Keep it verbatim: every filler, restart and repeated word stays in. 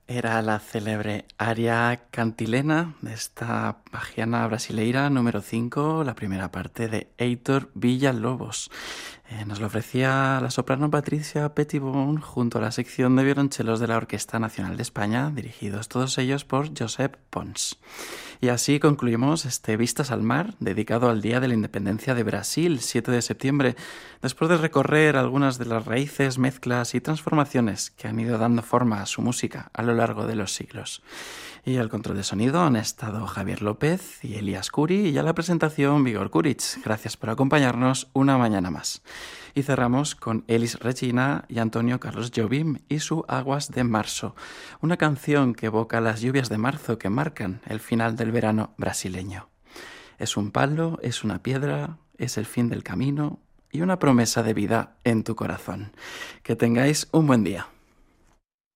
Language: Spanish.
Era la célebre aria cantilena de esta pagiana brasileira número cinco, la primera parte de Heitor Villa-Lobos. Eh, nos lo ofrecía la soprano Patricia Pettibone junto a la sección de violonchelos de la Orquesta Nacional de España, dirigidos todos ellos por Josep Pons. Y así concluimos este Vistas al Mar, dedicado al Día de la Independencia de Brasil, siete de septiembre, después de recorrer algunas de las raíces, mezclas y transformaciones que han ido dando forma a su música a lo largo de los siglos. Y al control de sonido han estado Javier López y Elias Curi, y a la presentación Vigor Kuric. Gracias por acompañarnos una mañana más. Y cerramos con Elis Regina y Antonio Carlos Jobim y su Aguas de Marzo, una canción que evoca las lluvias de marzo que marcan el final del verano brasileño. Es un palo, es una piedra, es el fin del camino y una promesa de vida en tu corazón. Que tengáis un buen día.